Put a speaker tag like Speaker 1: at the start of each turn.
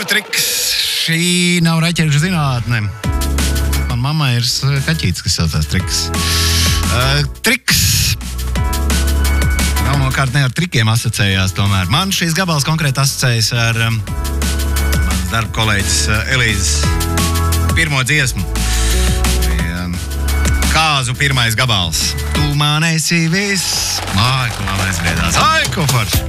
Speaker 1: triks. Šī nav raķešu zinātne. Man mamma ir kaķītis, kas saucās triks. Triks. Galvenokārt ne ar trikiem asociējās tomēr. Man šīs gabals konkrēti asociējas ar manas darba kolēģis Elīzes pirmo dziesmu. Kāzu pirmais gabals. Tu man esi viss. Ai, ko man aizbriedās. Ai, ko forši.